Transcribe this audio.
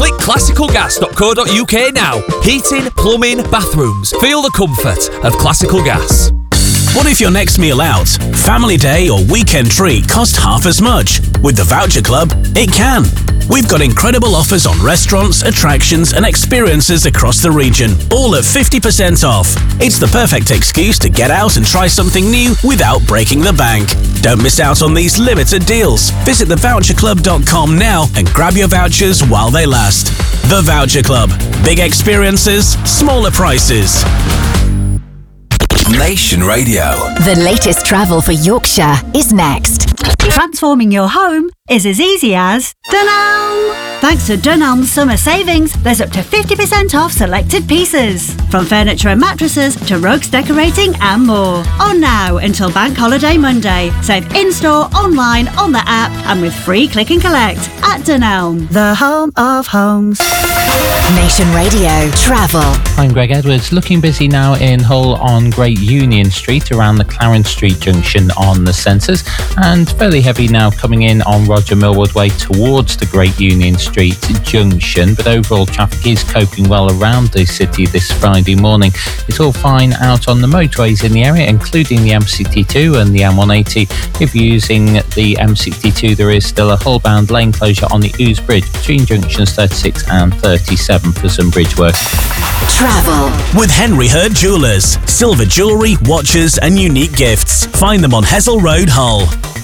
Click classicalgas.co.uk now. Heating, plumbing, bathrooms. Feel the comfort of Classical Gas. What if your next meal out, family day or weekend treat cost half as much? With the Voucher Club, it can. We've got incredible offers on restaurants, attractions and experiences across the region, all at 50% off. It's the perfect excuse to get out and try something new without breaking the bank. Don't miss out on these limited deals. Visit thevoucherclub.com now and grab your vouchers while they last. The Voucher Club. Big experiences, smaller prices. Nation Radio. The latest travel for Yorkshire is next. Transforming your home is as easy as Dunelm. Thanks to Dunelm's summer savings, there's up to 50% off selected pieces. From furniture and mattresses to rugs, decorating and more. On now until Bank Holiday Monday. Save in-store, online, on the app and with free click and collect at Dunelm, the home of homes. Nation Radio Travel. I'm Greg Edwards. Looking busy now in Hull on Great Union Street around the Clarence Street junction on the sensors, and fairly heavy now coming in on Roger Millward Way towards the Great Union Street junction, but overall traffic is coping well around the city this Friday morning. It's all fine out on the motorways in the area, including the M62 and the M180. If you're using the M62, there is still a Hull-bound lane closure on the Ouse Bridge between junctions 36 and 37 for some bridge work. Travel with Henry Hurt Jewellers. Silver jewellery, watches and unique gifts. Find them on Hessel Road, Hull.